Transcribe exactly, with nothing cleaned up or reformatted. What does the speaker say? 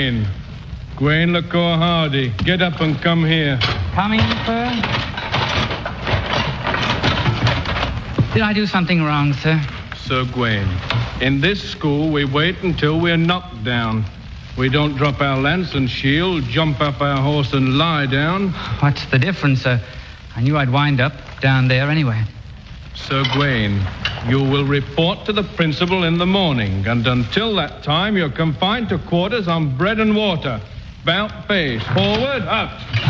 Gawain. Gawain LaCour Hardy, get up and come here. Coming, sir. Did I do something wrong, sir? Sir Gawain, in this school we wait until we're knocked down. We don't drop our lance and shield, jump up our horse and lie down. What's the difference, sir? I knew I'd wind up down there anyway. Sir Gawain, you will report to the principal in the morning, and until that time you're confined to quarters on bread and water. Bout face, forward, up.